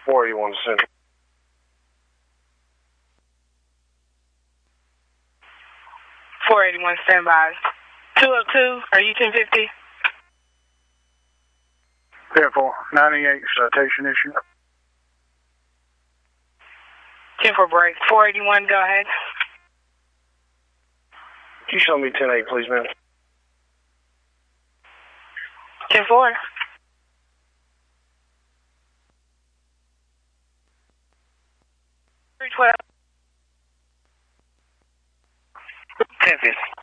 481 Central. 481 standby. 202, are you 1050? 98 citation issue. 10-4 break. 481, go ahead. Can you show me 10-8, please, ma'am? 10-4. 312. 10-50.